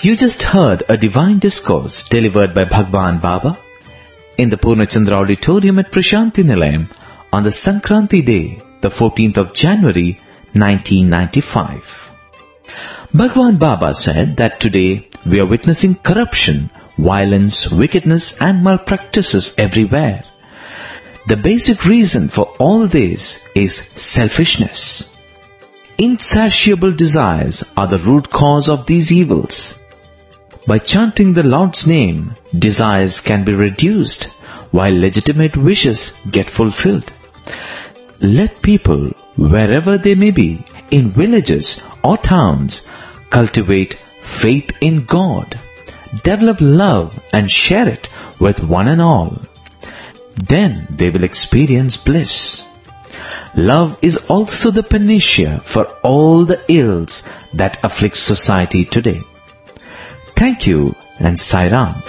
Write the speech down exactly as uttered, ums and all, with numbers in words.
You just heard a divine discourse delivered by Bhagwan Baba in the Purnachandra Auditorium at Prashanti Nilayam on the Sankranti day, the fourteenth of January, nineteen ninety-five. Bhagwan Baba said that today we are witnessing corruption, violence, wickedness and malpractices everywhere. The basic reason for all this is selfishness. Insatiable desires are the root cause of these evils. By chanting the Lord's name, desires can be reduced, while legitimate wishes get fulfilled. Let people, wherever they may be, in villages or towns, cultivate faith in God, develop love and share it with one and all. Then they will experience bliss. Love is also the panacea for all the ills that afflict society today. Thank you and Sai Ram.